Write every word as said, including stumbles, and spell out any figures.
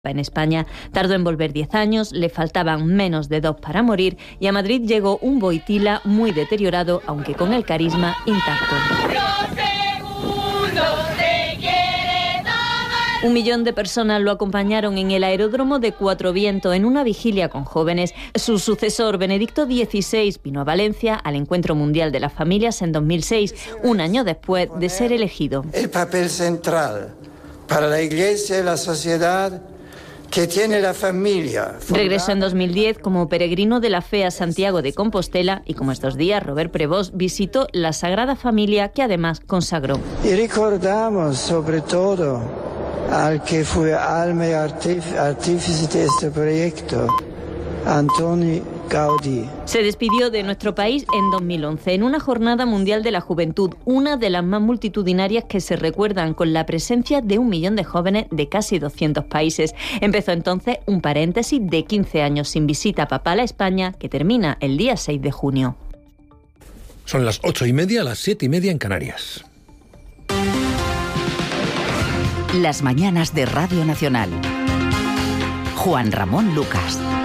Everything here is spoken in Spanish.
En España tardó en volver diez años, le faltaban menos de dos para morir y a Madrid llegó un Wojtyla muy deteriorado, aunque con el carisma intacto. Un millón de personas lo acompañaron en el aeródromo de Cuatro Vientos en una vigilia con jóvenes. Su sucesor, Benedicto dieciséis, vino a Valencia al Encuentro Mundial de las Familias en dos mil seis, un año después de ser elegido. El papel central para la Iglesia y la sociedad que tiene la familia. Regresó en dos mil diez como peregrino de la fe a Santiago de Compostela y como estos días Robert Prevost visitó la Sagrada Familia que además consagró. Y recordamos sobre todo al que fue alma y artífice de este proyecto, Antoni Gaudí. Se despidió de nuestro país en dos mil once, en una jornada mundial de la juventud, una de las más multitudinarias que se recuerdan, con la presencia de un millón de jóvenes de casi doscientos países. Empezó entonces un paréntesis de quince años sin visita papal a España, que termina el día seis de junio. Son las ocho y media, las siete y media en Canarias. Las mañanas de Radio Nacional. Juan Ramón Lucas.